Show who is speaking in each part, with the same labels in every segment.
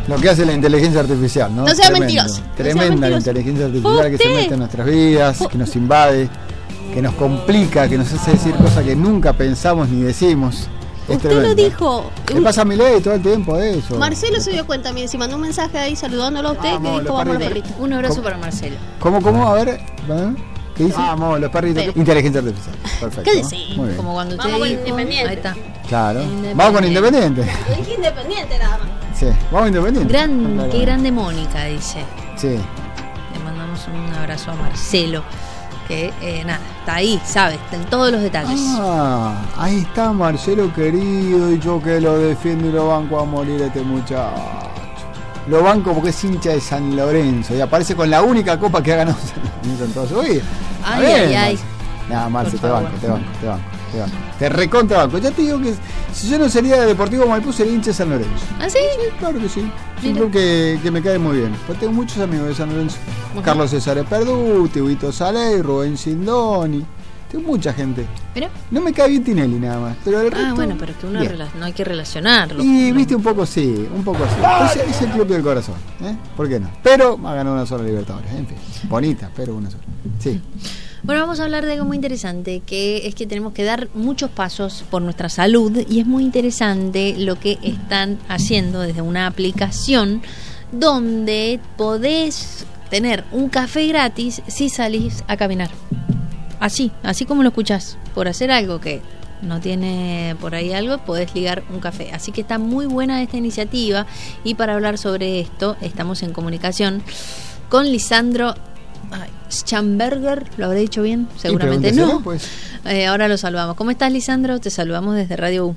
Speaker 1: Lo que hace la inteligencia artificial, ¿no?
Speaker 2: No sea mentiroso.
Speaker 1: Tremenda la inteligencia artificial que se mete en nuestras vidas, que nos invade, que nos complica, que nos hace decir cosas que nunca pensamos ni decimos.
Speaker 2: Usted lo dijo.
Speaker 1: ¿Qué pasa a Milei todo el tiempo eso?
Speaker 2: Marcelo se dio cuenta, mire, si mandó un mensaje ahí saludándolo a usted, que dijo vamos los perritos.
Speaker 3: Un abrazo para Marcelo.
Speaker 1: ¿Cómo? A ver, ¿qué dice? Vamos, los perritos.
Speaker 2: Sí.
Speaker 1: Inteligencia artificial. Perfecto.
Speaker 2: ¿Qué decís?
Speaker 1: Muy bien.
Speaker 3: Como cuando usted
Speaker 2: Vamos con
Speaker 3: dijo,
Speaker 2: Independiente.
Speaker 3: ahí está.
Speaker 1: Claro. Vamos con Independiente.
Speaker 2: Yo dije Independiente nada más.
Speaker 1: Sí, vamos Independiente.
Speaker 3: Qué grande Mónica, dice.
Speaker 1: Sí.
Speaker 3: Le mandamos un abrazo a Marcelo, que nada, está ahí, sabe, está en todos los detalles.
Speaker 1: Ahí está Marcelo querido, y yo que lo defiendo y lo banco a morir este muchacho. Lo banco porque es hincha de San Lorenzo y aparece con la única copa que ha ganado San Lorenzo en toda su vida.
Speaker 3: Ay.
Speaker 1: Nada, Marce, te banco. Te recontra banco. Ya te digo que si yo no sería de Deportivo Maipú, sería hincha de San Lorenzo.
Speaker 3: ¿Ah, sí?
Speaker 1: Sí, claro que sí. Es un club que me cae muy bien. Pues tengo muchos amigos de San Lorenzo. Carlos César Perduti, Huito Saley, Rubén Sindoni. Tengo mucha gente.
Speaker 3: ¿Mira?
Speaker 1: No me cae bien Tinelli nada más, pero el resto...
Speaker 3: bueno, pero es que no hay que relacionarlo.
Speaker 1: Y viste un poco así. Es el club del corazón, ¿por qué no? Pero ha ganado una sola Libertadores, en fin. Bonita, pero una sola. Sí.
Speaker 3: Bueno, vamos a hablar de algo muy interesante, que es que tenemos que dar muchos pasos por nuestra salud, y es muy interesante lo que están haciendo desde una aplicación donde podés tener un café gratis si salís a caminar. Así como lo escuchás, por hacer algo que no tiene por ahí algo, podés ligar un café. Así que está muy buena esta iniciativa, y para hablar sobre esto estamos en comunicación con Lisandro Schamberger. ¿Lo habré dicho bien? Seguramente no.
Speaker 1: Pues.
Speaker 3: Ahora lo saludamos. ¿Cómo estás, Lisandro? Te saludamos desde Radio U.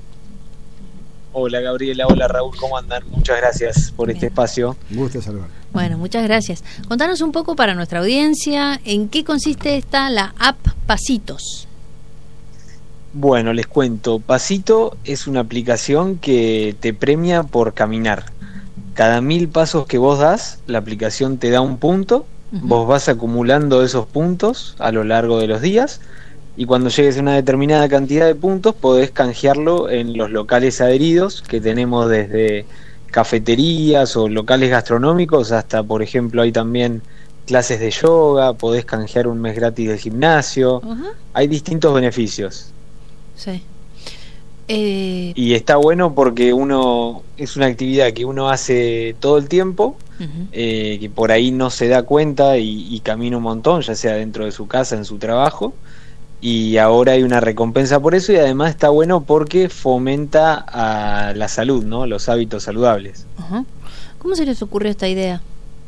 Speaker 4: Hola Gabriela, hola Raúl, ¿cómo andan? Muchas gracias por este espacio.
Speaker 1: Un gusto saludar.
Speaker 3: Bueno, muchas gracias. Contanos un poco para nuestra audiencia, ¿en qué consiste la app Pasitos?
Speaker 4: Bueno, les cuento. Pasito es una aplicación que te premia por caminar. Cada 1000 pasos que vos das, la aplicación te da un punto. Vos vas acumulando esos puntos a lo largo de los días, y cuando llegues a una determinada cantidad de puntos podés canjearlo en los locales adheridos que tenemos, desde cafeterías o locales gastronómicos hasta, por ejemplo, hay también clases de yoga, podés canjear un mes gratis del gimnasio. Hay distintos beneficios.
Speaker 3: Sí.
Speaker 4: Y está bueno porque es una actividad que uno hace todo el tiempo, que por ahí no se da cuenta y camina un montón, ya sea dentro de su casa, en su trabajo, y ahora hay una recompensa por eso, y además está bueno porque fomenta a la salud, ¿no? Los hábitos saludables.
Speaker 3: ¿Cómo se les ocurrió esta idea?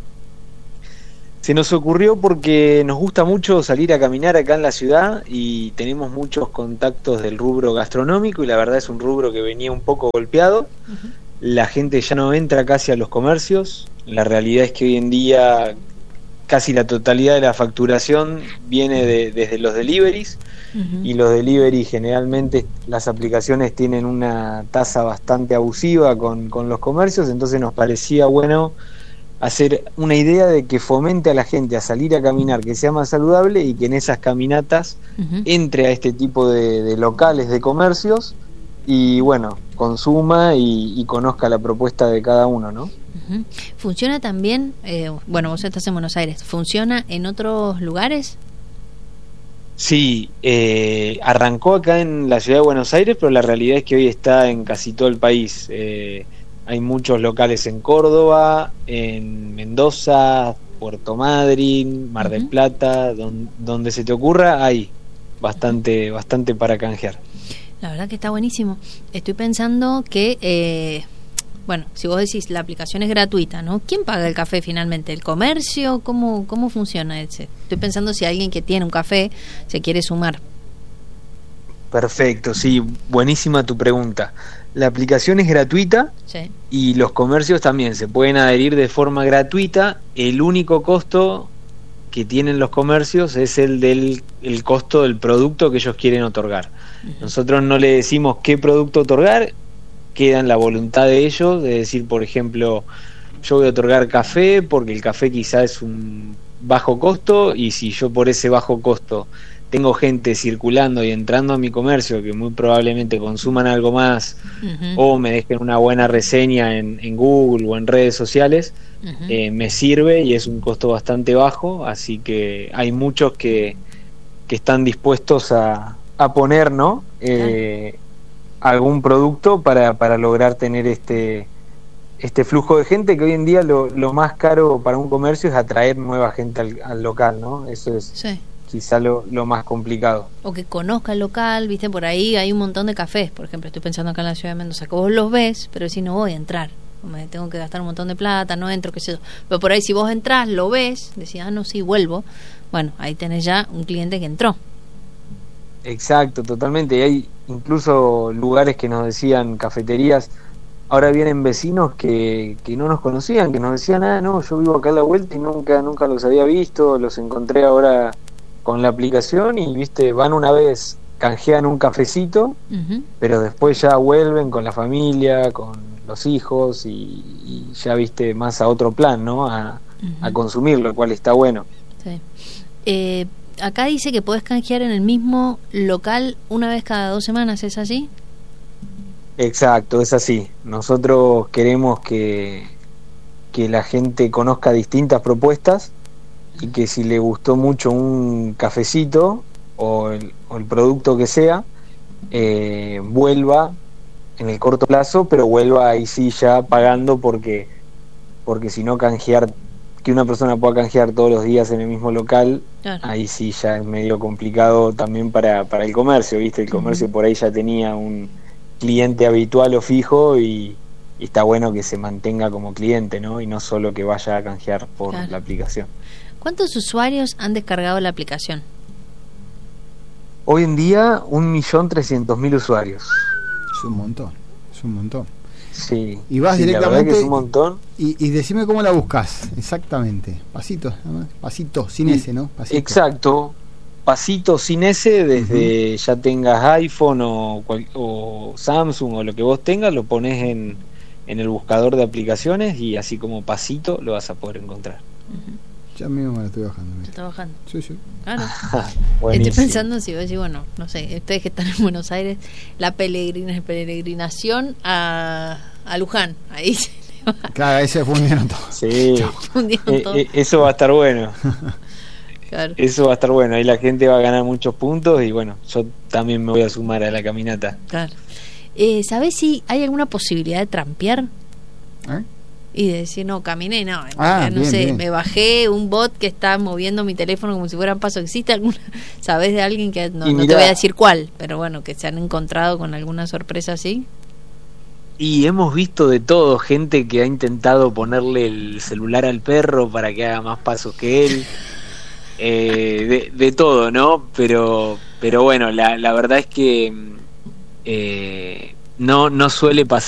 Speaker 4: Se nos ocurrió porque nos gusta mucho salir a caminar acá en la ciudad y tenemos muchos contactos del rubro gastronómico, y la verdad es un rubro que venía un poco golpeado. La gente ya no entra casi a los comercios. La realidad es que hoy en día casi la totalidad de la facturación viene desde los deliveries, y los deliveries generalmente, las aplicaciones tienen una tasa bastante abusiva con los comercios, entonces nos parecía bueno hacer una idea de que fomente a la gente a salir a caminar, que sea más saludable, y que en esas caminatas entre a este tipo de locales, de comercios, y bueno, consuma y conozca la propuesta de cada uno, ¿no?
Speaker 3: ¿Funciona también, bueno, vos estás en Buenos Aires, ¿funciona en otros lugares?
Speaker 4: Sí, arrancó acá en la ciudad de Buenos Aires, pero la realidad es que hoy está en casi todo el país. Hay muchos locales en Córdoba, en Mendoza, Puerto Madryn, Mar del Plata, donde se te ocurra, hay bastante para canjear.
Speaker 3: La verdad que está buenísimo. Estoy pensando que, bueno, si vos decís la aplicación es gratuita, ¿no? ¿Quién paga el café finalmente? ¿El comercio? ¿Cómo funciona ese? Estoy pensando si alguien que tiene un café se quiere sumar.
Speaker 4: Perfecto, sí, buenísima tu pregunta. La aplicación es gratuita,
Speaker 3: sí,
Speaker 4: y los comercios también se pueden adherir de forma gratuita. El único costo que tienen los comercios es el costo del producto que ellos quieren otorgar. Nosotros no le decimos qué producto otorgar, queda en la voluntad de ellos, de decir, por ejemplo, yo voy a otorgar café porque el café quizá es un bajo costo, y si yo por ese bajo costo tengo gente circulando y entrando a mi comercio que muy probablemente consuman algo más o me dejen una buena reseña en Google o en redes sociales, me sirve y es un costo bastante bajo, así que hay muchos que están dispuestos a poner, ¿no? Algún producto para lograr tener este flujo de gente, que hoy en día lo más caro para un comercio es atraer nueva gente al local, ¿no? Eso es quizá lo más complicado.
Speaker 3: O que conozca el local, viste, por ahí hay un montón de cafés, por ejemplo, estoy pensando acá en la ciudad de Mendoza, que vos los ves, pero si no voy a entrar, me tengo que gastar un montón de plata, no entro, qué sé yo. Pero por ahí si vos entrás, lo ves, decís, no, sí, vuelvo, bueno, ahí tenés ya un cliente que entró.
Speaker 4: Exacto, totalmente. Y hay incluso lugares que nos decían, cafeterías, ahora vienen vecinos que no nos conocían, que nos decían, no, yo vivo acá a la vuelta y nunca los había visto, los encontré ahora con la aplicación y, viste, van una vez, canjean un cafecito, pero después ya vuelven con la familia, con los hijos y ya, viste, más a otro plan, ¿no? A consumirlo, lo cual está bueno.
Speaker 3: Sí. Acá dice que podés canjear en el mismo local una vez cada 2 semanas, ¿es así?
Speaker 4: Exacto, es así. Nosotros queremos que la gente conozca distintas propuestas y que si le gustó mucho un cafecito o el producto que sea, vuelva en el corto plazo, pero vuelva ahí sí ya pagando, porque si no, canjear, que una persona pueda canjear todos los días en el mismo local, claro, ahí sí ya es medio complicado también para el comercio, ¿viste? El comercio por ahí ya tenía un cliente habitual o fijo y está bueno que se mantenga como cliente, ¿no? Y no solo que vaya a canjear por la aplicación.
Speaker 3: ¿Cuántos usuarios han descargado la aplicación?
Speaker 4: Hoy en día 1.300.000 usuarios.
Speaker 1: Es un montón.
Speaker 4: Sí.
Speaker 1: Y vas
Speaker 4: sí,
Speaker 1: directamente.
Speaker 4: La verdad que es un montón.
Speaker 1: Y decime cómo la buscas, exactamente. Pasito, pasito, sin S, ¿no? Pasito.
Speaker 4: Exacto. Pasito sin S, desde ya tengas iPhone o Samsung o lo que vos tengas, lo pones en el buscador de aplicaciones y así como Pasito lo vas a poder encontrar.
Speaker 1: Ya mismo me la estoy bajando.
Speaker 3: ¿Se está bajando?
Speaker 1: Sí.
Speaker 3: Claro. Estoy pensando si voy a decir, bueno, no sé, ustedes que están en Buenos Aires, la peregrinación a Luján, ahí se le va.
Speaker 1: Claro, ahí se fundieron todos.
Speaker 4: Sí, eso va a estar bueno.
Speaker 3: Claro.
Speaker 4: Eso va a estar bueno, ahí la gente va a ganar muchos puntos y bueno, yo también me voy a sumar a la caminata.
Speaker 3: Claro. ¿Sabés si hay alguna posibilidad de trampear? Y de decir, no, caminé, no
Speaker 1: bien,
Speaker 3: sé,
Speaker 1: bien.
Speaker 3: Me bajé un bot que está moviendo mi teléfono como si fuera un paso. ¿Existe alguna? ¿Sabés de alguien que no te voy a decir cuál, pero bueno, que se han encontrado con alguna sorpresa así?
Speaker 4: Y hemos visto de todo, gente que ha intentado ponerle el celular al perro para que haga más pasos que él. De todo, ¿no? Pero bueno, la verdad es que no suele pasar.